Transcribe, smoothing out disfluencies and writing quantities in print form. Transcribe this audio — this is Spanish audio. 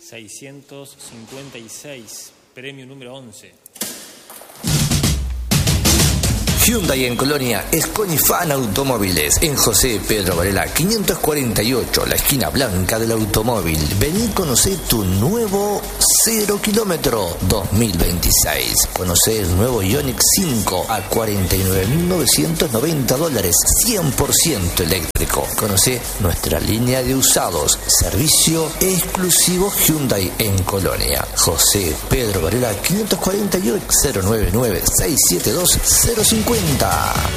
656, premio número 11. Hyundai en Colonia es Conifan Automóviles, en José Pedro Varela 548, la esquina blanca del automóvil. Vení y conocé tu nuevo 0 kilómetro 2026. Conocé el nuevo Ioniq 5 a $49.990, 100% eléctrico. Conocé nuestra línea de usados, servicio exclusivo Hyundai en Colonia. José Pedro Varela 548 099 672 050.